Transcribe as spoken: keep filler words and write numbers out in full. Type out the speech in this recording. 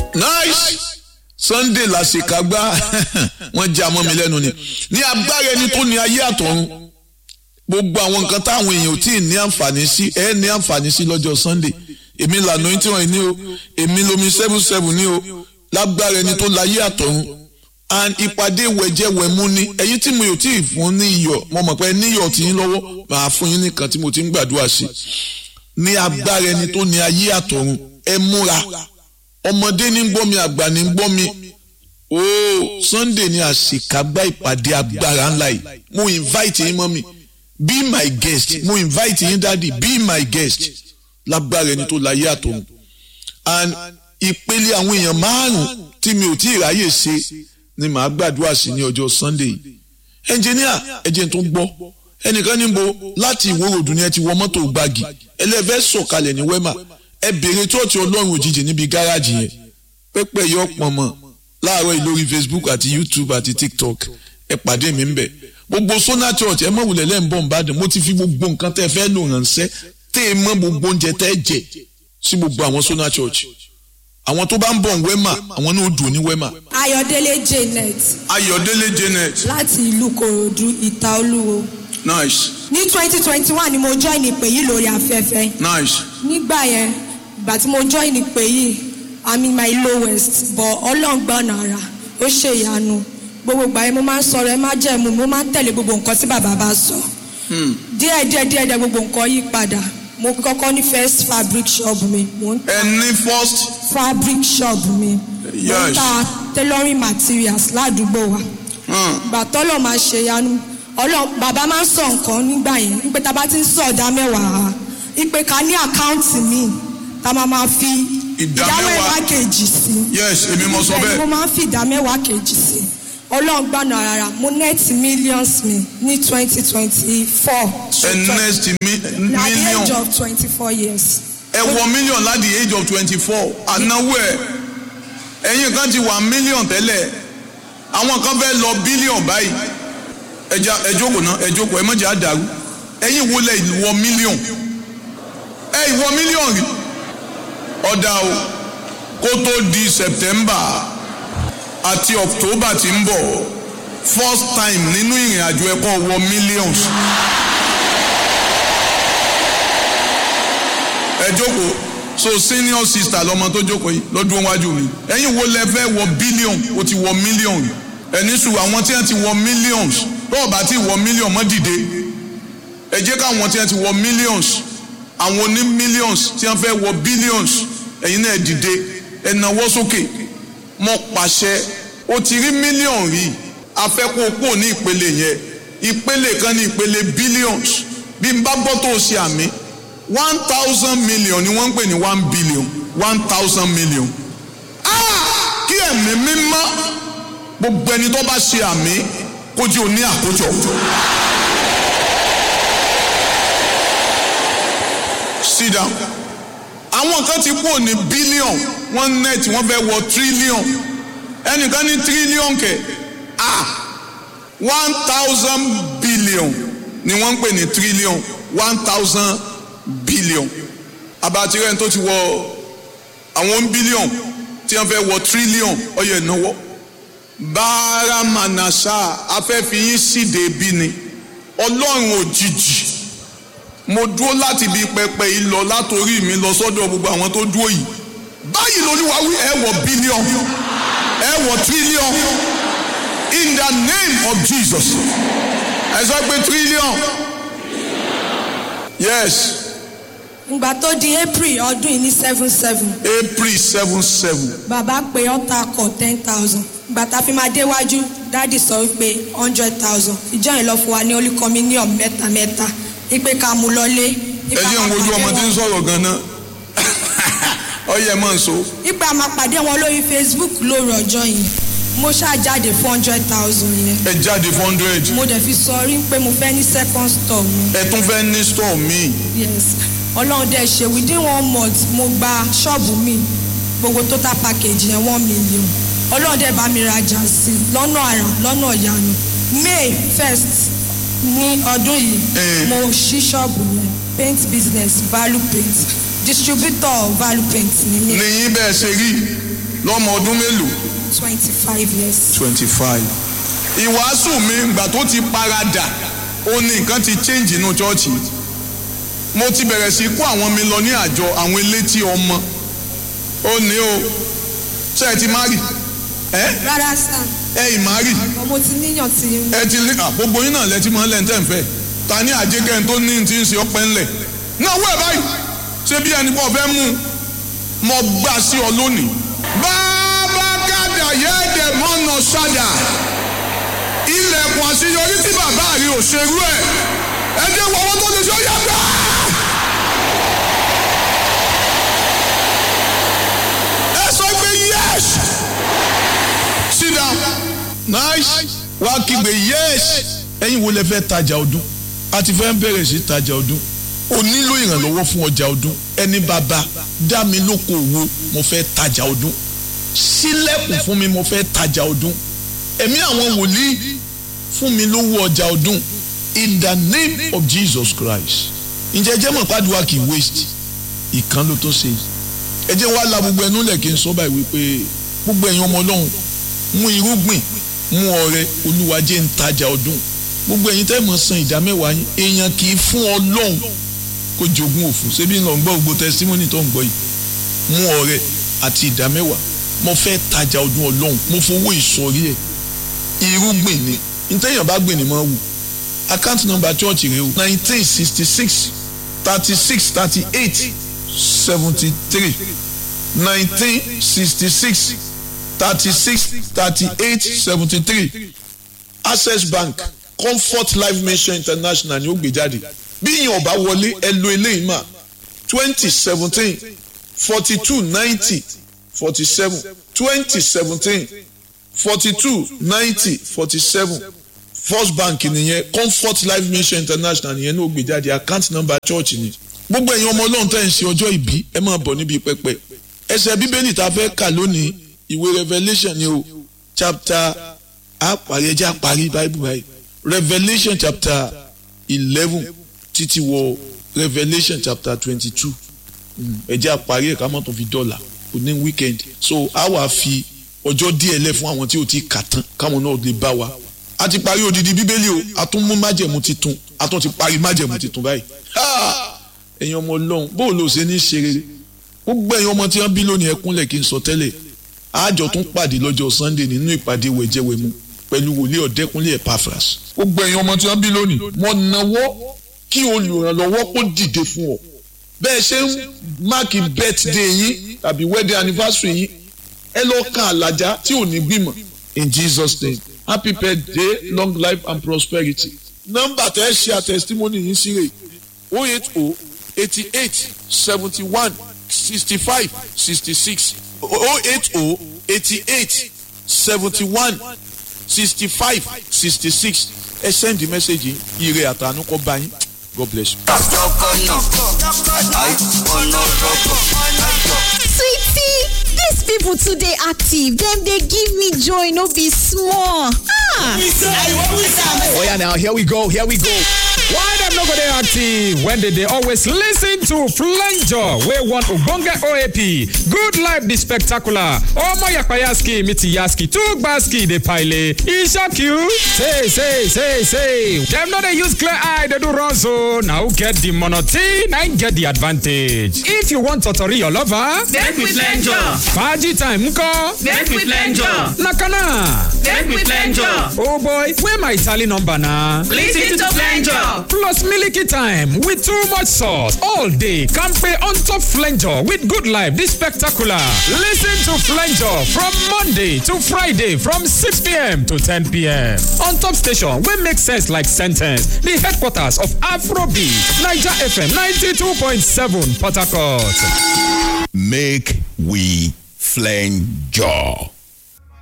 nice Sunday làṣekágbá wọ́n já mọ́ mi lẹ́nu ni ní agbára ẹni tó ní ayé àtọ̀run gbogbo àwọn nǹkan táwọn èèyàn ò tí ì ní àǹfààní sí ẹ ní àǹfààní sí lọ́jọ́ Sunday èmi lànà tí wọ́n ní o èmi lomi seven seven ní o lágbára ẹni tó láyé àtọ̀run and ìpàdé wẹ̀jẹ̀wẹ̀mú ni ẹ̀yin tí mo yóò tí ì fún ní iyọ̀ mo mọ̀ pé níyọ̀ tí yín lọ́wọ́ màá fún yín nìkan tí mo ti ń gbàdúrà sí ní agbára ẹni tó ní ayé àtọ̀run ẹ múra ọmọdé ní gbọ́ mi àgbà ní gbọ́ mi ooo Sunday ní àṣekágbá ìpàdé agbára ńlá yìí mo invite yín mọ́ mi be my guest mo invite yín daddy be my guest lágbára ẹni tó láyé àtọ̀run and ìpele àwọn èèyàn márùn tí mi ò tí ì ráyè ṣe ni màá gbàdúrà sí ní ọjọ́ Sunday engineer ẹjẹ tó ń gbọ́ ẹnìkan níbo láti ìwòròdú ni ẹ ti wọ mọ́tò gbági ẹlẹ́fẹ́ sọ̀kalẹ̀ ní wema ẹ bèrè chọ́ọ̀chì ọlọ́run òjijì níbi gáràjì yẹn pẹ́pẹ́ yọ pọ̀nmọ́ láàárọ̀ yìí lórí Facebook àti YouTube àti TikTok ẹ pàdé mi ń bẹ̀ gbogbo Sona Church ẹ mọ̀ wulẹ̀ lẹ́ ń bọ̀ ń bàdàn mo ti fi gbogbo nǹkan tẹ́ fẹ́ lò ránṣẹ́ tẹ́ ẹ mọ̀ gbogbo oúnjẹ tẹ́ jẹ sí gbogbo àwọn Sona Church àwọn tó bá ń bọ̀ ń wema àwọn náà ó dùn ní wema. Ayọ̀délé Janet. Ayọ̀délé Janet. láti ìlú Kòròdú Ìta Olúwo. Nice. ní twenty twenty one ni mo join ìpè yìí lórí afẹ́fẹ́. Nice. nígbà yẹn ìgbà tí mo join ìpè yìí I'm in my lowest but Ọlọ́run gbọ́nà ara ó ṣe ìyanu gbogbo ìgbà yẹn mo máa ń sọ̀rọ̀ ẹ má jẹ́ mu mo máa ń tẹ̀lé gbogbo nǹkan tí bàbá bá sọ. díẹ̀ díẹ̀ díẹ̀ díẹ̀ gbogbo nǹkan yí padà mo kọ́kọ́ ní first fabric shop mi. ẹ ní first. fabric shop mi. yes. mo ń ta tailoring materials ládùúgbò wa. ìgbà tọ́lọ̀ máa ṣe ìyanu Ọlọ́run bàbá máa ń sọ nǹkan nígbà yẹn wípé tá a bá ti ń sọ ọ̀dà mẹ́wàá wípé ká ní àkáǹtì mi tá a máa máa fi ìdá mẹ́wàá kejì sí. yes èmi mo sọ bẹ́ẹ̀. mo máa ń fi ìdá mẹ́wàá kejì sí. Ọlọ́run gbàna rárá mo net millions mi ní twenty twenty four. ẹ next million. at the age of twenty four years. ẹ wọ million láti the age of twenty four ànáwó ẹ ẹ̀yin kan ti wà million tẹ́lẹ̀ àwọn kan fẹ́ lọ billion báyìí ẹja ẹ jókòó náà ẹ jókòó ẹ má jẹ́ àdàrú ẹ̀yin wo lẹ ìwọ million ẹ ìwọ million rí ọ̀dà o kó tó di September àti October tí ń bọ̀ first time nínú ìrìn àjò ẹ̀kọ́ wọ millions. ẹ jókòó so senior sister lọmọ tó jókòó yìí lọ́dún wájú mi ẹ̀yin wo lẹ fẹ́ wọ billion o ti wọ million ẹni sùn àwọn tí wọ́n ti wọ millions tó bá ti wọ million mọ́ dìde ẹ jẹ́ káwọn tí wọ́n ti wọ millions àwọn oní millions tí wọ́n fẹ́ wọ billions ẹ̀yin náà dìde ẹ nawọ́ sókè mo pàṣẹ o ti rí million rí afẹ́kọ̀ọ́pọ̀ ní ìpele yẹn ìpele kan ní ìpele billions bí n bá gbọ́ tó o ṣe àmì one thousand million ni wọ́n ń pè ní one billion one thousand million. Ah! kí ẹ̀mí mímọ́ gbogbo ẹni tó bá ṣe àmì kó jí o ní àkójọ. sit down. àwọn kan ti kúrò ní billion wọ́n net wọ́n fẹ́ wọ trillion ẹnìkan ní trillion kẹ̀ ah one thousand billion ni wọ́n ń pè ní trillion one thousand billion abatirẹ́ni tó ti wọ àwọn billion tí wọ́n fẹ́ wọ trillion ọyọ ìnáwó báárà manasa afẹ́fiyín síde bí ni ọlọ́run òjijì mo dúró láti bí pẹpẹ yìí lọ látòrí mi lọ sọ́dọ̀ gbogbo àwọn tó dúró yìí báyìí lolúwa wí ẹ wọ billion ẹ wọ trillion in the name of Jesus ẹ sọ pé trillion yes. ìgbà tó di April ọdún yìí ní seven seven. April seven seven. bàbá pé ọ̀tá kọ̀ ten thousand. ìgbà tá a fi máa déwájú dáàdì sọ wípé hundred thousand. ìjọ yìí lọ fún wa ní holy communion mẹ́ta mẹ́ta. ìpè ká mú lọlé. ẹ jẹ́ ń wojú ọmọ tí ń sọ̀rọ̀ gan-an. ọyẹ mọ̀ n so. ìpè a máa pàdé wọn lórí Facebook lóru ọjọ́ yìí. mo ṣáà jáde four hundred thousand yẹn. ẹ jáde four hundred. mo dẹ̀ fi sọ rí pé mo fẹ́ ní second store mi. ẹ tún fẹ́ ní store mi. yes. Ọlọ́run dẹ̀ ṣe within one month mo gba ṣọ́ọ̀bù mi gbogbo total package yẹn one million Ọlọ́run dẹ̀ bá mi rajà sí lọ́nà àrà lọ́nà ìyanu May first ní ọdún yìí mo ṣí ṣọ́ọ̀bù yẹn paint business value paint distributor value paint ni mi. nìyí bẹ́ẹ̀ ṣe rí lọ́mọ ọdún mélòó? twenty five years. twenty five. ìwàásù mi ìgbà tó ti paradà ó ní nǹkan ti change inú chọ́ọ̀chì. mo ti bẹ̀rẹ̀ sí kó àwọn mi lọ ní àjọ àwọn elétí ọmọ. ó ní o ṣé ẹ ti marry? ẹ? rárá sá. ẹ ì marry? mo ti níyàn tí. ẹ ti lé gbogbo yín náà lẹ ti máa ń lẹ́ ń tẹ̀ ń fẹ́. ta ní àjẹkẹ́ tó ní ti ń ṣe ọpẹ́ ńlẹ̀. náà wẹ̀ báyìí ṣé bí ẹni bọ́ fẹ́ mú mo gbà sí ọ lónìí. bàbá gàdà yẹ́ẹ̀dẹ̀ mọ́nà ṣáda ilẹ̀kùn àṣeyọrí tí bàbá rí ò ṣerú ẹ̀ ẹ jẹ́ wọ́wọ́ tó lè ṣe ó yá gbà. ẹ sọ pé yes sit down nice wá kígbe yes. ẹ̀yin wo lẹ fẹ́ tajà ọdún a ti fẹ́ bẹ̀rẹ̀ sí tajà ọdún o nílò ìrànlọ́wọ́ fún ọjà ọdún ẹni bàbá dá mi lókòwò mo fẹ́ tajà ọdún sílẹ̀kùn fún mi mo fẹ́ tajà ọdún ẹ̀mí àwọn wòlíì fún mi lówó ọjà ọdún in the name of Jesus Christ. ǹjẹ́ jẹ́ mọ̀ pàdùwà kì í waste ìkan ló tó ṣe ẹ jẹ́ wá la gbogbo ẹnu lẹ̀ kí n sọ báyìí wípé gbogbo ẹ̀yin ọmọ ọlọ́run mú irúgbìn mú ọrẹ olúwa jẹ́ ń tajà ọdún gbogbo ẹ̀yin tẹ́ mọ̀ san ìdá mẹ́wàá yín èèyàn kì í fún ọlọ́run kó jogún òfò ṣebí ń lọ gbọ́ gbogbo testimony tó ń gbọ́ yìí mú ọrẹ àti ìdá mẹ́wàá mo fẹ́ tajà ọdún ọlọ́run mo fowó ìsọ̀rí ẹ̀ irúgbìn ni ntẹ́yìn bá gbìn ní mọ́ wù account number church rẹ o nineteen sixty six thirty six thirty eight seventy three nineteen sixty six thirty six thirty eight seventy three Access Bank Comfort Life Mission International ni ó gbé jáde bí yín ọba wọlé ẹ lo eléyìí mà twenty seventeen forty two ninety forty seven twenty seventeen forty two ninety forty seven First Bank nìyẹn Comfort Life Mission International nìyẹn ní ó gbé jáde account number church ni gbogbo ẹ̀yin ọmọ ọlọ́run tẹ́ ń ṣe ọjọ́ ìbí ẹ máa bọ̀ níbi pẹpẹ ẹsẹ̀ bíbélì tá a fẹ́ kà lónìí ìwé Revelation ni o chapter àparí ẹjẹ́ àparí bible báyìí Revelation chapter eleven títí wọ Revelation chapter twenty two ẹjẹ́ àparí ẹ̀ka mọ́tò fi dọ́là òní weekend so a wà fi ọjọ́ díẹ̀ lẹ̀ fún àwọn tí o ti kà tán káwọn náà lè bá wa a ti parí odidi bíbélì o a tún mú májẹ̀mú titun a tún ti parí májẹ̀mú titun báyìí ẹ̀yin ọmọ ọlọ́run bó ló ṣe ní ṣe rere gbogbo ẹ̀yin ọmọ tí wọ́n bí lónìí ẹkúnlẹ̀ kí n sọ tẹ́lẹ̀ àjọ tún pàdé lọ́jọ́ Sunday nínú ìpàdé wẹ̀jẹ̀wẹ̀mu pẹ̀lú wòlíì Ọ̀dẹ́kúnlé Epaphras gbogbo ẹ̀yin ọmọ tí wọ́n bí lónìí mo náwó kí olùrànlọ́wọ́ kó dìde fún ọ bẹ́ẹ̀ ṣe ń máàkì birthday yín tàbí wedding anniversary yín ẹ lọ kan àlàjá tí ò ní gbìmọ̀ in Jesus name happy birthday long life and prosperity nọ́mbà tẹ́ ẹ ṣe àtẹ̀sítímọ́nì yín sí rè oh eight oh eighty eight seventy one sixty five sixty six oh eight oh eighty eight seventy one sixty five sixty six ẹ send the message ire àtànú kó bá yín God bless you. Sweetie, these people today active. Them they give me joy, no be small. Ah. Oh yeah, now here we go, here we go. Why them no go dey active when they, they always listen to Flanger, where one Ubonga O A P, Good Life the Spectacular, Omo Yapayaski, Mitiyaski, Tugbaski, the Pile, Ishak you. Say, say, say, say. Them no they use clear eye, they do run so. Now get the monotone, and get the advantage. If you want Totori your lover, Deck with Flanger. Faji time, nko. Deck with Flanger. Nakana. Deck with Flanger. Oh boy, where my tally number na? Listen to Flanger. Plus Milky Time with too much sauce all day. Campe on top Flanger with Good Life this Spectacular. Listen to Flanger from Monday to Friday from six p.m. to ten p.m. On top station we make sense like sentence. The headquarters of Afrobeat, Niger F M ninety-two point seven Port Harcourt. Make we Flanger.